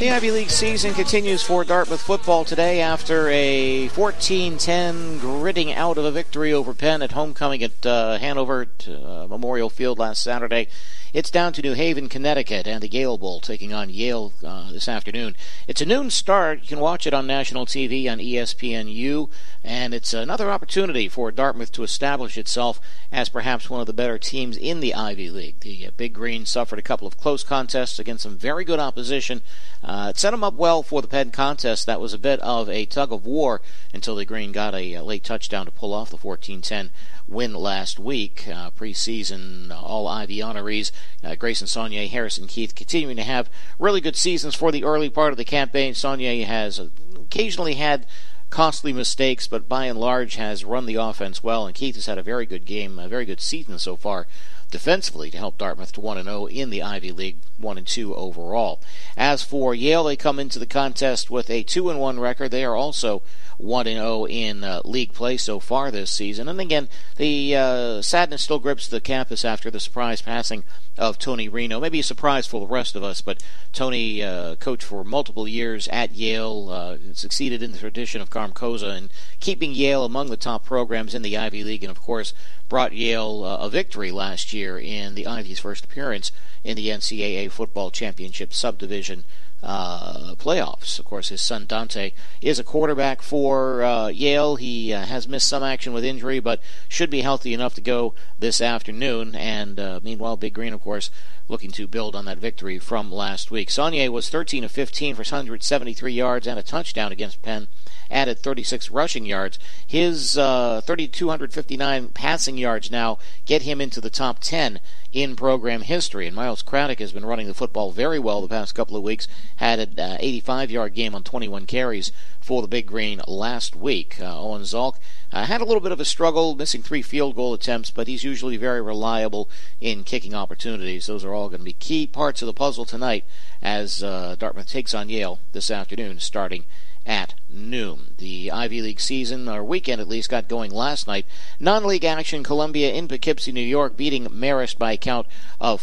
The Ivy League season continues for Dartmouth football today after a 14-10 gritting out of a victory over Penn at homecoming at Hanover Memorial Field last Saturday. It's down to New Haven, Connecticut, and the Yale Bowl taking on Yale this afternoon. It's a noon start. You can watch it on national TV on ESPNU, and it's another opportunity for Dartmouth to establish itself as perhaps one of the better teams in the Ivy League. The Big Green suffered a couple of close contests against some very good opposition. It set them up well for the Penn contest. That was a bit of a tug of war until the Green got a late touchdown to pull off the 14-10 win last week. Preseason All-Ivy honorees Grayson Saunier, Harrison Keith continuing to have really good seasons for the early part of the campaign. Saunier has occasionally had costly mistakes, but by and large has run the offense well, and Keith has had a very good game, a very good season so far defensively to help Dartmouth to 1-0 in the Ivy League, 1-2 overall. As for Yale, they come into the contest with a 2-1 record. They are also 1-0 in league play so far this season. And again, the sadness still grips the campus after the surprise passing of Tony Reno. Maybe a surprise for the rest of us, but Tony coached for multiple years at Yale, succeeded in the tradition of Carm Koza in keeping Yale among the top programs in the Ivy League, and of course brought Yale a victory last year in the Ivy's first appearance in the NCAA Football Championship Subdivision playoffs. Of course, his son Dante is a quarterback for Yale. He has missed some action with injury, but should be healthy enough to go this afternoon. And meanwhile, Big Green, of course, looking to build on that victory from last week. Saunier was 13 of 15 for 173 yards and a touchdown against Penn, added 36 rushing yards. His 3,259 passing yards now get him into the top 10 in program history. And Miles Craddock has been running the football very well the past couple of weeks. Had an 85-yard game on 21 carries for the Big Green last week. Owen Zalk had a little bit of a struggle, missing 3 field goal attempts, but he's usually very reliable in kicking opportunities. Those are all going to be key parts of the puzzle tonight as Dartmouth takes on Yale this afternoon, starting at noon. The Ivy League season, or weekend at least, got going last night. Non-league action, Columbia in Poughkeepsie, New York, beating Marist by a count of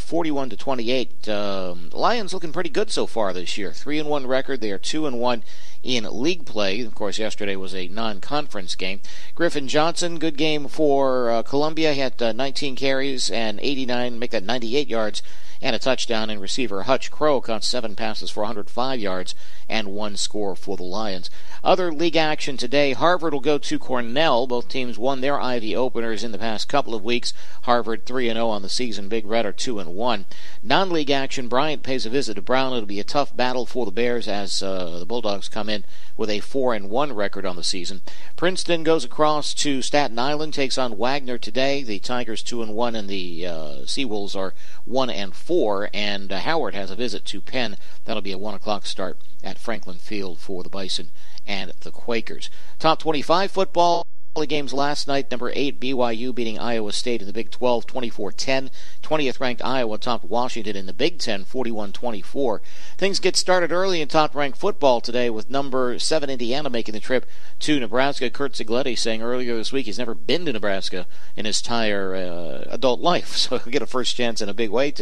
41-28. Lions looking pretty good so far this year. 3-1 record. They are 2-1 in league play. Of course, yesterday was a non-conference game. Griffin Johnson, good game for Columbia. He had 19 carries and 98 yards and a touchdown, and receiver Hutch Crow caught 7 passes for 105 yards and 1 score for the Lions. Other league action today, Harvard will go to Cornell. Both teams won their Ivy openers in the past couple of weeks. Harvard 3-0 on the season. Big Red are 2-1. Non-league action, Bryant pays a visit to Brown. It'll be a tough battle for the Bears as the Bulldogs come in with a 4-1 record on the season. Princeton goes across to Staten Island, takes on Wagner today. The Tigers 2-1 and the Seawolves are 1-4. And Howard has a visit to Penn. That'll be a 1 o'clock start at Franklin Field for the Bison and the Quakers. Top 25 football games last night. Number 8 BYU beating Iowa State in the Big 12 24-10. 20th ranked Iowa topped Washington in the Big 10 41-24. Things get started early in top ranked football today with number 7 Indiana making the trip to Nebraska. Kurt Zigletti saying earlier this week he's never been to Nebraska in his entire adult life, so he'll get a first chance in a big way today.